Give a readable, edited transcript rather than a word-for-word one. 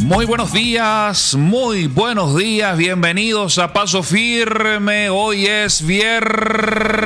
muy buenos días, bienvenidos a Paso Firme. Hoy es viernes